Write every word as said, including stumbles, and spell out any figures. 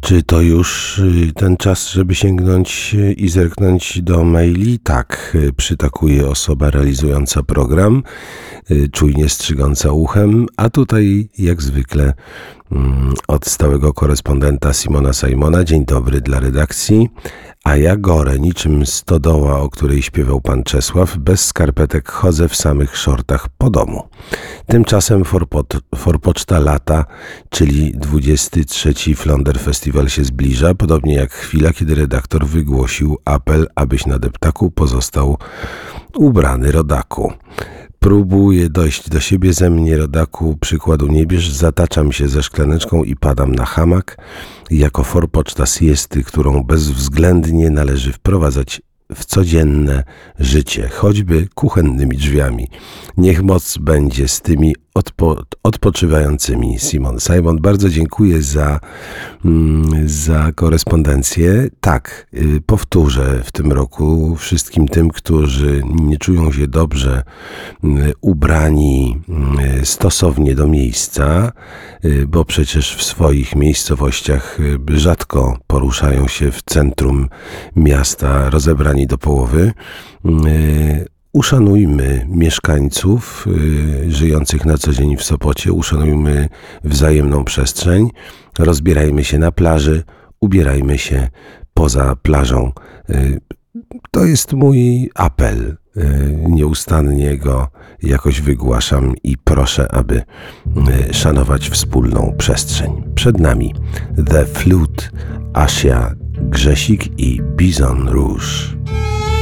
Czy to już y, ten czas, żeby sięgnąć y, i zerknąć do maili? Tak, y, przytakuje osoba realizująca program, y, czujnie strzygnąca uchem, a tutaj jak zwykle mm, od stałego korespondenta Simona Simona. Dzień dobry dla redakcji. A ja gorę niczym stodoła, o której śpiewał pan Czesław, bez skarpetek chodzę w samych szortach po domu. Tymczasem Forpot, Forpoczta lata, czyli dwudziesty trzeci Flonder Festival się zbliża, podobnie jak chwila, kiedy redaktor wygłosił apel, abyś na deptaku pozostał ubrany, rodaku. Próbuję dojść do siebie ze mnie, rodaku, przykładu nie bierz, zataczam się ze szklaneczką i padam na hamak, jako forpoczta siesty, którą bezwzględnie należy wprowadzać w codzienne życie, choćby kuchennymi drzwiami. Niech moc będzie z tymi odpo, odpoczywającymi. Simon Simon, bardzo dziękuję za, mm, za korespondencję. Tak, y, powtórzę w tym roku wszystkim tym, którzy nie czują się dobrze y, ubrani y, stosownie do miejsca, y, bo przecież w swoich miejscowościach y, rzadko poruszają się w centrum miasta rozebrani do połowy. Y, Uszanujmy mieszkańców y, żyjących na co dzień w Sopocie, uszanujmy wzajemną przestrzeń, rozbierajmy się na plaży, ubierajmy się poza plażą. Y, to jest mój apel, y, nieustannie go jakoś wygłaszam i proszę, aby y, szanować wspólną przestrzeń. Przed nami The Flute, Asia Grzesik i Bison Rouge.